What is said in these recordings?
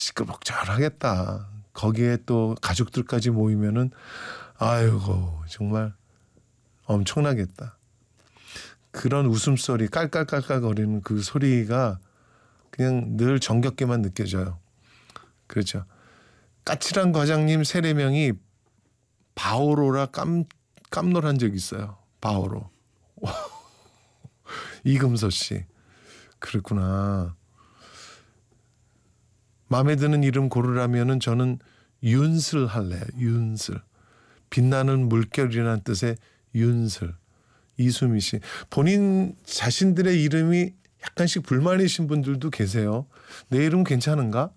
시끌벅적하겠다. 거기에 또 가족들까지 모이면은 아이고 정말 엄청나겠다. 그런 웃음소리 깔깔깔깔거리는 그 소리가 그냥 늘 정겹게만 느껴져요. 그렇죠. 까칠한 과장님 3-4명이 바오로라 깜놀한 적이 있어요. 바오로. 이금서 씨. 그렇구나. 마음에 드는 이름 고르라면은 저는 윤슬 할래요. 윤슬. 빛나는 물결이라는 뜻의 윤슬. 이수미 씨. 본인 자신들의 이름이 약간씩 불만이신 분들도 계세요. 내 이름 괜찮은가?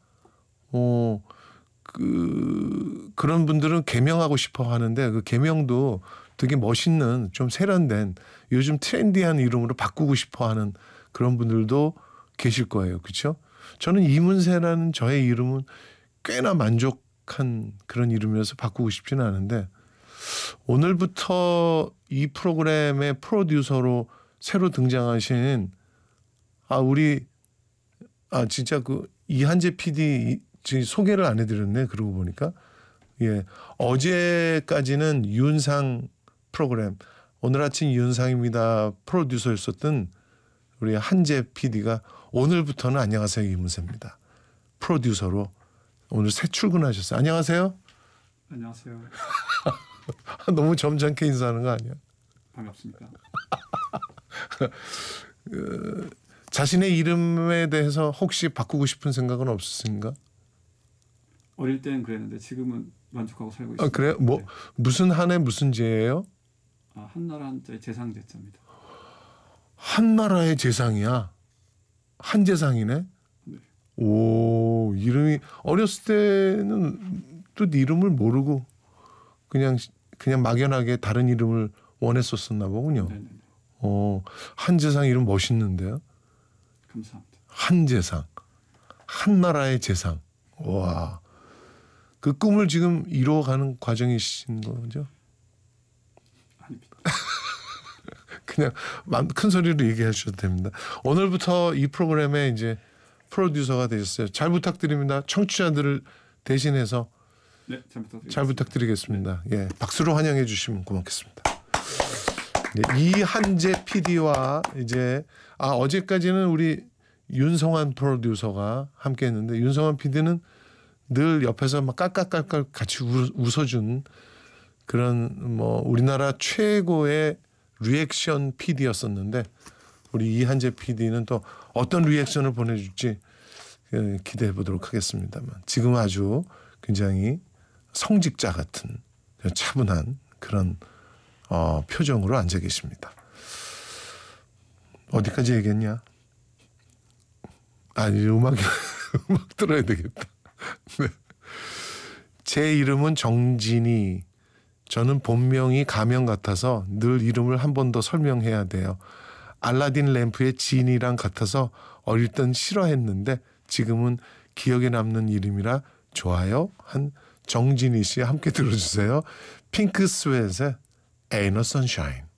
그런 분들은 개명하고 싶어 하는데 그 개명도 되게 멋있는 좀 세련된 요즘 트렌디한 이름으로 바꾸고 싶어 하는 그런 분들도 계실 거예요. 그렇죠? 저는 이문세라는 저의 이름은 꽤나 만족한 그런 이름이라서 바꾸고 싶지는 않은데 오늘부터 이 프로그램의 프로듀서로 새로 등장하신 진짜 그 이한재 PD 소개를 안 해드렸네. 그러고 보니까 예 어제까지는 윤상 프로그램 오늘 아침 윤상입니다 프로듀서였었던 우리 한재 PD가 오늘부터는 안녕하세요 이문세입니다 프로듀서로 오늘 새 출근하셨어요. 안녕하세요. 안녕하세요. 너무 점잖게 인사하는 거 아니야? 반갑습니다. 자신의 이름에 대해서 혹시 바꾸고 싶은 생각은 없으신가? 어릴 땐 그랬는데 지금은 만족하고 살고 있습니다. 그래요? 뭐 네. 무슨 한해 무슨 제예요? 한나라 한자의 재상제자입니다. 한나라의 재상이야. 한재상이네. 네. 오 이름이 어렸을 때는 또 이름을 모르고 그냥 막연하게 다른 이름을 원했었었나 보군요. 네네네. 한재상 이름 멋있는데요. 감사합니다. 한재상, 한나라의 재상. 와, 그 꿈을 지금 이루어가는 과정이신 거죠? 아닙니다. 그냥 큰 소리로 얘기해 주셔도 됩니다. 오늘부터 이 프로그램에 이제 프로듀서가 되셨어요. 잘 부탁드립니다. 청취자들을 대신해서 네, 잘 잘 부탁드리겠습니다. 예, 박수로 환영해 주시면 고맙겠습니다. 네, 이한재 PD와 이제 어제까지는 우리 윤성환 프로듀서가 함께했는데 윤성환 PD는 늘 옆에서 막 깔깔깔깔 같이 웃어준 그런 뭐 우리나라 최고의 리액션 PD였었는데 우리 이한재 PD는 또 어떤 리액션을 보내줄지 기대해 보도록 하겠습니다만 지금 아주 굉장히 성직자 같은 차분한 그런 표정으로 앉아 계십니다. 어디까지 얘기했냐? 아니 음악 들어야 되겠다. 네. 제 이름은 정진이. 저는 본명이 가명 같아서 늘 이름을 한 번 더 설명해야 돼요. 알라딘 램프의 진이랑 같아서 어릴 땐 싫어했는데 지금은 기억에 남는 이름이라 좋아요. 한 정진이 씨 함께 들어주세요. 핑크 스웨트의 Ain't No Sunshine.